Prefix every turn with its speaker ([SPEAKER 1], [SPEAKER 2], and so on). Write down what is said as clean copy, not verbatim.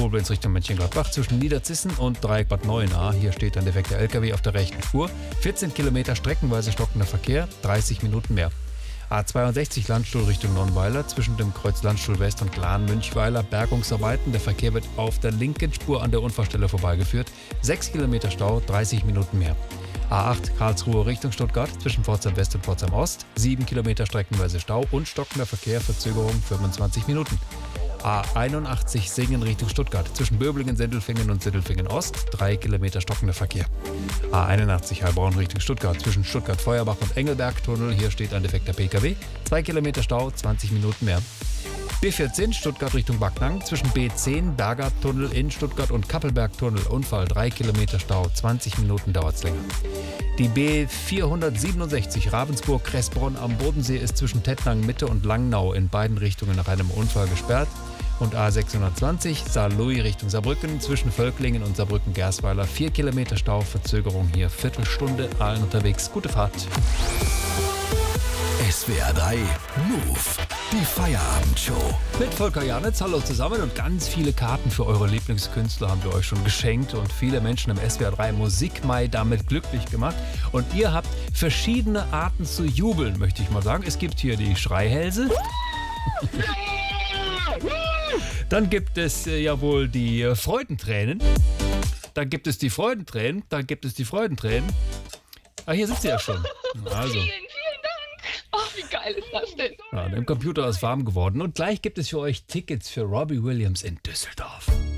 [SPEAKER 1] Koblenz Richtung Mönchengladbach zwischen Niederzissen und Dreieckbad Neuenahr. Hier steht ein defekter LKW auf der rechten Spur. 14 Kilometer streckenweise stockender Verkehr, 30 Minuten mehr. A62 Landstuhl Richtung Nonnweiler zwischen dem Kreuz Landstuhl West und Glahn-Münchweiler. Bergungsarbeiten. Der Verkehr wird auf der linken Spur an der Unfallstelle vorbeigeführt. 6 Kilometer Stau, 30 Minuten mehr. A8 Karlsruhe Richtung Stuttgart zwischen Pforzheim West und Pforzheim Ost. 7 Kilometer streckenweise Stau und stockender Verkehr, Verzögerung 25 Minuten. A81 Singen Richtung Stuttgart zwischen Böblingen, Sindelfingen und Sindelfingen Ost. 3 Kilometer stockender Verkehr. A81 Heilbronn Richtung Stuttgart zwischen Stuttgart-Feuerbach und Engelberg-Tunnel. Hier steht ein defekter PKW. 2 Kilometer Stau, 20 Minuten mehr. B14 Stuttgart Richtung Backnang zwischen B10 Berger-Tunnel in Stuttgart und Kappelberg-Tunnel. Unfall, 3 Kilometer Stau, 20 Minuten dauert's länger. Die B467 Ravensburg-Kressbronn am Bodensee ist zwischen Tettnang Mitte und Langnau in beiden Richtungen nach einem Unfall gesperrt. Und A620 Saarlouis Richtung Saarbrücken zwischen Völklingen und Saarbrücken-Gersweiler. 4 Kilometer Stau, Verzögerung hier Viertelstunde. Allen unterwegs, gute Fahrt.
[SPEAKER 2] SWR 3 Move, die Feierabendshow.
[SPEAKER 1] Mit Volker Janitz, hallo zusammen, und ganz viele Karten für eure Lieblingskünstler haben wir euch schon geschenkt und viele Menschen im SWR 3 Musikmai damit glücklich gemacht. Und ihr habt verschiedene Arten zu jubeln, möchte ich mal sagen. Es gibt hier die Schreihälse. Dann gibt es ja wohl die Freudentränen. Dann gibt es die Freudentränen. Dann gibt es die Freudentränen. Ah, hier sitzt ihr ja schon. Also.
[SPEAKER 3] Vielen Dank. Oh, wie geil ist das denn?
[SPEAKER 1] Ja, dem Computer ist warm geworden. Und gleich gibt es für euch Tickets für Robbie Williams in Düsseldorf.